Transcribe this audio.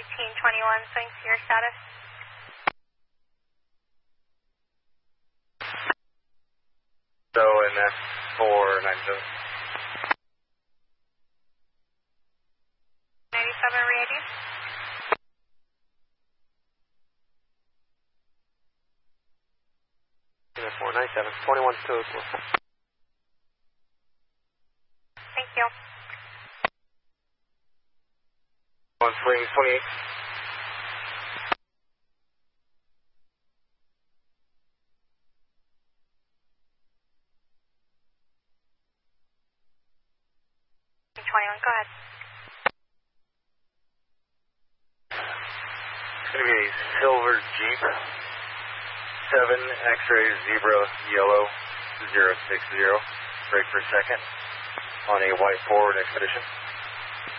1821, swing to your status. So, and that's 497. 97 re-ID. Yeah, 497, 21-2. Thank you. One swing 28. Go ahead. It's going to be a silver Jeep, 7 X-ray zebra yellow 060, break for second on a white forward expedition.